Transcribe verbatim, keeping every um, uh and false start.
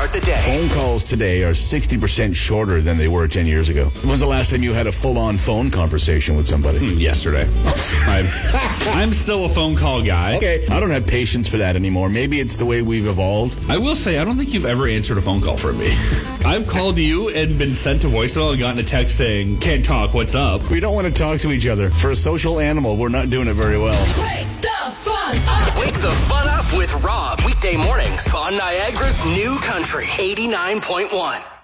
start the day. Phone calls today are sixty percent shorter than they were ten years ago. When was the last time you had a full-on phone conversation with somebody? Hmm, yesterday. I'm, I'm still a phone call guy. Okay, I don't have patience for that anymore. Maybe it's the way we've evolved. I will say, I don't think you've ever answered a phone call from me. I've called you and been sent to voicemail and gotten a text saying, can't talk, what's up? We don't want to talk to each other. For a social animal, we're not doing it very well. Wake the fun up. Wake the fun up with Rob. Weekday mornings on Niagara's New Country eighty-nine point one.